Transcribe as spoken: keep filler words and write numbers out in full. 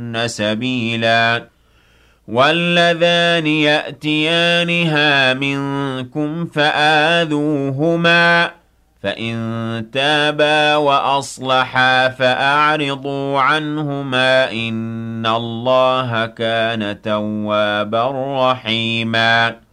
يبغين سبيلا واللذان يأتيانها منكم فآذوهما فإن تابا وأصلحا فأعرضوا عنهما إن الله كان توابا رحيما